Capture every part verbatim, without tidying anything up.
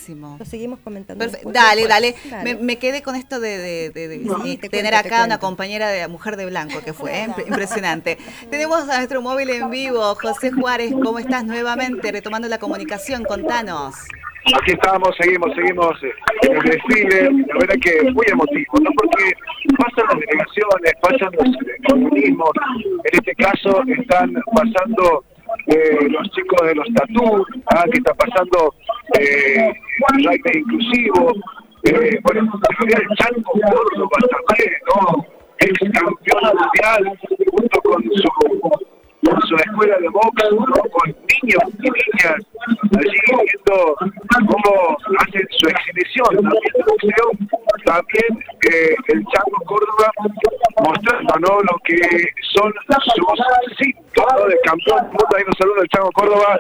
buenísimo. Lo seguimos comentando. Perfe- después, dale, después. dale. Claro. Me, me quedé con esto de, de, de, de- No, de te tener cuento, te acá una cuento. compañera de mujer de blanco, que fue ¿eh? Impre- impresionante. Tenemos a nuestro móvil en vivo, José Juárez. ¿Cómo estás nuevamente? Retomando la comunicación, contanos. Aquí estamos, seguimos, seguimos eh, en el desfile, la verdad que muy emotivo, ¿no? Porque pasan las delegaciones, pasan los eh, comunismos, en este caso están pasando eh, los chicos de los tatú, ah, que está pasando eh, el rugby inclusivo, eh, bueno, el Chanco Córdoba también, ¿no? Ex campeón mundial, junto con su con su escuela de box, ¿no? Con niños y niñas, allí viendo cómo hacen su exhibición también de boxeo, también eh, el Chango Córdoba mostrando, ¿no? Lo que son sus cintos, ¿no? De campeón del mundo. Ahí nos saluda el Chango Córdoba,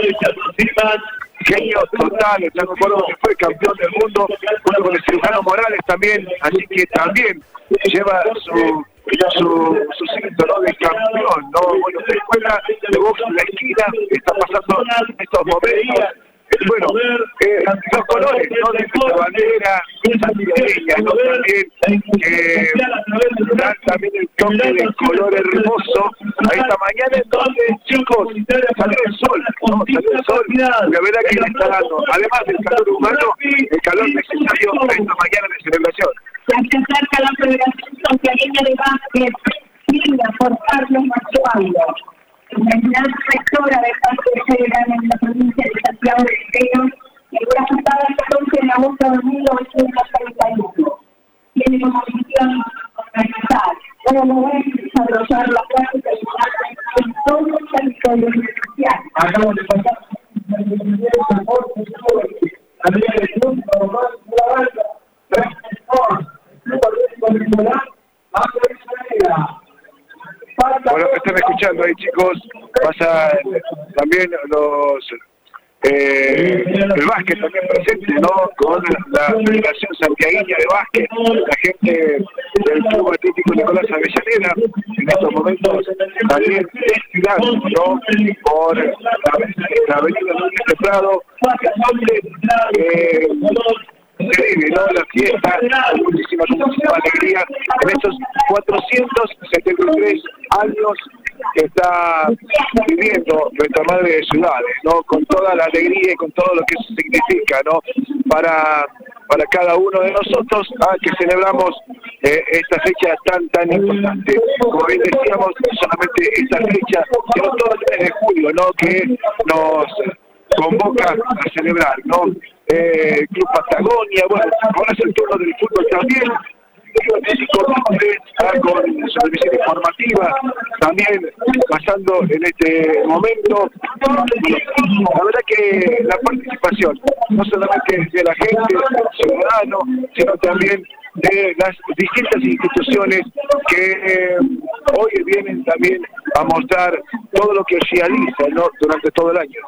genio total, el Chango Córdoba que fue campeón del mundo, junto con el cirujano Morales también, así que también lleva su su, su cinto, ¿no? De campeón, ¿no? Bueno, la escuela de box La Esquina está pasando estos momentos. Bueno, eh, los colores, ¿no? De nuestra bandera santiagueña, ¿no? También que dan también el toque de color hermoso a esta mañana en donde, chicos, salió el sol, ¿no? Salió el sol, la verdad que le está dando, además del calor humano, el calor necesario a esta mañana de celebración. Se acerca la Federación Santiagueña de Básquet, dirigida por Carlos Machualdo, la rectora de Básquet Federal en la provincia de Santiago del Estero, que fue asustada el catorce de agosto de mil novecientos treinta y uno. Tiene como misión organizar, promover y desarrollar la práctica y en todos los territorios sociales. Acabamos de pasar Bueno, están escuchando ahí, chicos, pasa también los eh, el básquet también presente, ¿no? Con la Federación Santiagueña de Básquet, la gente del Club Atlético Nicolás Avellaneda, en estos momentos también desfilando, ¿no? Por la, la avenida Núñez de Prado, donde eh, se vive, ¿no? La fiesta, con muchísima, con muchísima alegría en estos cuatrocientos setenta y tres años que está viviendo nuestra madre de ciudades, ¿no? Con toda la alegría y con todo lo que eso significa, ¿no? Para, para cada uno de nosotros, ah, que celebramos eh, esta fecha tan, tan importante. Como bien decíamos, no solamente esta fecha, sino todo el mes de julio, ¿no? Que nos convoca a celebrar, ¿no? Eh, Club Patagonia, bueno, ahora es el turno del fútbol también, con su televisión informativa, también pasando en este momento. La verdad que la participación, no solamente de la gente, ciudadano, sino también de las distintas instituciones que eh, hoy vienen también a mostrar todo lo que realiza, ¿no? Durante todo el año.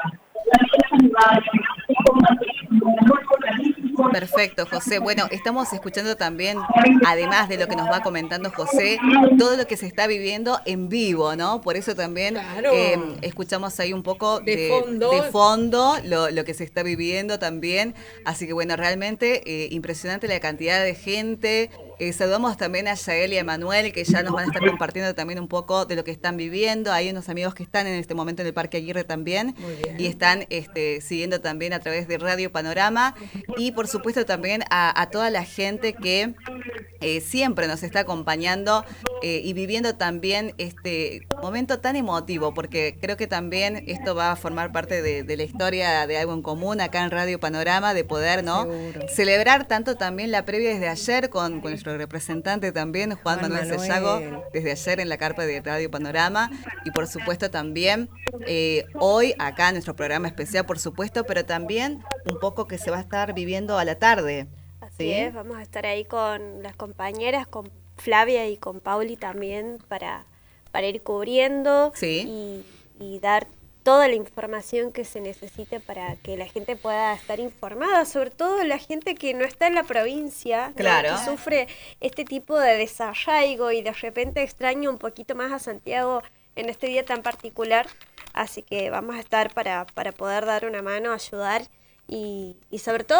Perfecto, José. Bueno, estamos escuchando también, además de lo que nos va comentando José, todo lo que se está viviendo en vivo, ¿no? Por eso también Claro. eh, escuchamos ahí un poco de, De fondo. de fondo lo, lo que se está viviendo también. Así que bueno, realmente eh, impresionante la cantidad de gente. Eh, saludamos también a Yael y a Manuel, que ya nos van a estar compartiendo también un poco de lo que están viviendo. Hay unos amigos que están en este momento en el Parque Aguirre también y están este, siguiendo también a través de Radio Panorama. Y por supuesto también a, a toda la gente que eh, siempre nos está acompañando eh, y viviendo también este momento tan emotivo, porque creo que también esto va a formar parte de, de la historia de algo en común acá en Radio Panorama, de poder, ¿no? Seguro. Celebrar tanto también la previa desde ayer con, con nuestro representante también, Juan, Juan Manuel Manuel. Sayago, desde ayer en la carpa de Radio Panorama, y por supuesto también eh, hoy acá en nuestro programa especial, por supuesto, pero también un poco que se va a estar viviendo a la tarde. Así ¿sí? es, vamos a estar ahí con las compañeras, con Flavia y con Pauli también para, para ir cubriendo Sí. y, y dar toda la información que se necesite para que la gente pueda estar informada, sobre todo la gente que no está en la provincia, ¿no? Claro. Que sufre este tipo de desarraigo y de repente extraña un poquito más a Santiago en este día tan particular. Así que vamos a estar para, para poder dar una mano, ayudar y, y sobre todo